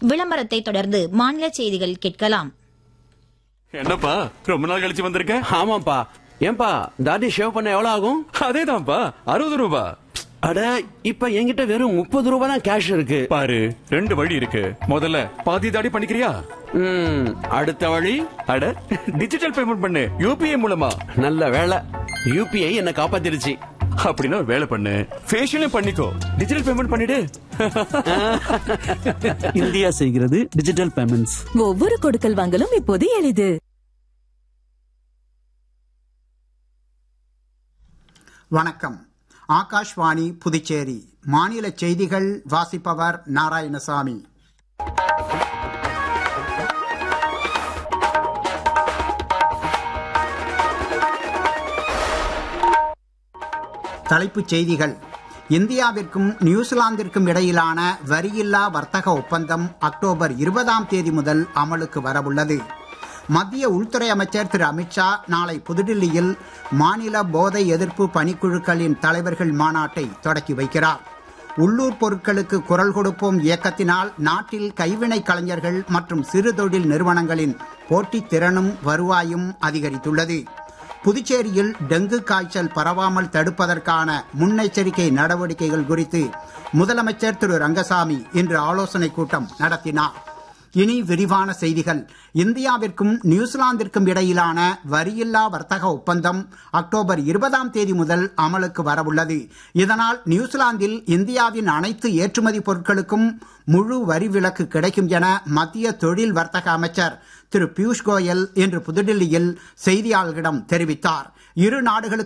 விளம்பரத்தை தொடர்ந்து மாநில செய்திகள் கேட்கலாம். என்னப்பா ரொம்ப நாள் கழிச்சு வந்திருக்க? ஆமாப்பா. ஏன்பா தாடி ஷேவ் பண்ண எவ்வளவு ஆகும்? அதேதான்ப்பா, 60 ரூபா. அட, இப்ப என்கிட்ட வெறும் 30 ரூபாய் தான் கேஷ் இருக்கு. பாரு, 2 வழி இருக்கு. முதல்ல பாதி தாடி பண்ணிக்கிறியா? அடுத்த வழி, அட டிஜிட்டல் பேமெண்ட் பண்ணு, யூபிஐ மூலமா. நல்ல வேலை, யூபிஐ என்ன காப்பாத்திருச்சு. அப்படின்னா ஒரு வேலை பண்ணு, ஃபேஷியலும் பண்ணிக்கோ, டிஜிட்டல் பேமெண்ட் பண்ணிடு. இந்தியா செய்கிறது டிஜிட்டல் பேமெண்ட்ஸ். ஒவ்வொரு கொடுக்கல் வாங்கலும் இப்போது எளிது. வணக்கம். ஆகாஷ்வாணி புதுச்சேரி மாநில செய்திகள் வாசிப்பவர் நாராயணசாமி. தலைப்புச் செய்திகள். இந்தியாவிற்கும் நியூசிலாந்திற்கும் இடையிலான வரியில்லா வர்த்தக ஒப்பந்தம் அக்டோபர் 20ஆம் தேதி முதல் அமலுக்கு வரவுள்ளது. மத்திய உள்துறை அமைச்சர் திரு அமித்ஷா நாளை புதுடில்லியில் மாநில போதை எதிர்ப்பு பணிக்குழுக்களின் தலைவர்கள் மாநாட்டை தொடக்கி வைக்கிறார். உள்ளூர் பொருட்களுக்கு குரல் கொடுப்போம் இயக்கத்தினால் நாட்டில் கைவினை கலைஞர்கள் மற்றும் சிறு தொழில் நிறுவனங்களின் போட்டித் திறனும் வருவாயும் அதிகரித்துள்ளது. புதுச்சேரியில் டெங்கு காய்ச்சல் பரவாமல் தடுப்பதற்கான முன்னெச்சரிக்கை நடவடிக்கைகள் குறித்து முதலமைச்சர் திரு ரங்கசாமி இன்று ஆலோசனைக் கூட்டம் நடத்தினார். இனி விரிவான செய்திகள். இந்தியாவிற்கும் நியூசிலாந்திற்கும் இடையிலான வரியில்லா வர்த்தக ஒப்பந்தம் அக்டோபர் 20ஆம் தேதி முதல் அமலுக்கு வரவுள்ளது. இதனால் நியூசிலாந்தில் இந்தியாவின் அனைத்து ஏற்றுமதி பொருட்களுக்கும் முழு வரி விலக்கு கிடைக்கும் என மத்திய தொழில் வர்த்தக அமைச்சர் திரு பியூஷ் கோயல் இன்று புதுடில்லியில் செய்தியாளர்களிடம் தெரிவித்தார். இரு நாடுகளுக்கு